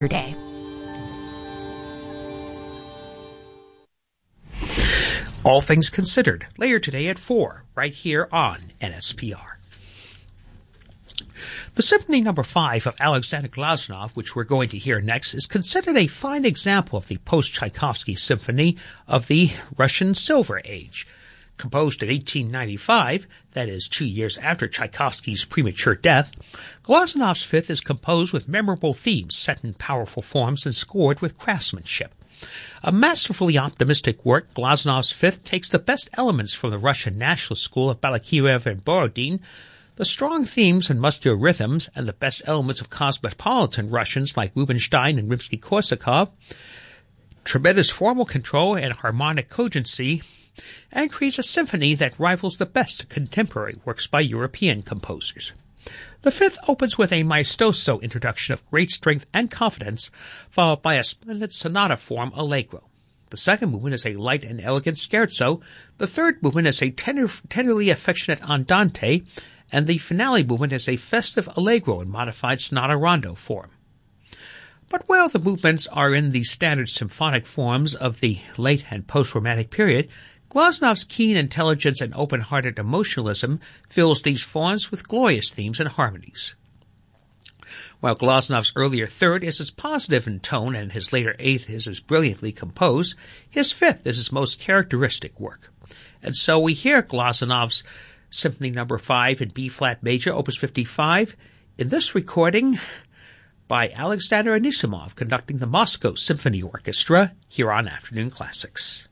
day. All Things Considered, later today at 4, right here on NSPR. The Symphony No. 5 of Alexander Glazunov, which we're going to hear next, is considered a fine example of the post-Tchaikovsky symphony of the Russian Silver Age. Composed in 1895, that is 2 years after Tchaikovsky's premature death, Glazunov's Fifth is composed with memorable themes set in powerful forms and scored with craftsmanship. A masterfully optimistic work, Glazunov's Fifth takes the best elements from the Russian national school of Balakirev and Borodin, the strong themes and muscular rhythms, and the best elements of cosmopolitan Russians like Rubinstein and Rimsky-Korsakov, tremendous formal control and harmonic cogency, and creates a symphony that rivals the best contemporary works by European composers. The Fifth opens with a maestoso introduction of great strength and confidence, followed by a splendid sonata form allegro. The second movement is a light and elegant scherzo, the third movement is a tenderly affectionate andante, and the finale movement is a festive allegro in modified sonata rondo form. But while the movements are in the standard symphonic forms of the late and post-Romantic period, Glazunov's keen intelligence and open-hearted emotionalism fills these forms with glorious themes and harmonies. While Glazunov's earlier third is as positive in tone and his later eighth is as brilliantly composed, his fifth is his most characteristic work. And so we hear Glazunov's Symphony No. 5 in B-flat major, Opus 55, in this recording by Alexander Anisimov conducting the Moscow Symphony Orchestra here on Afternoon Classics.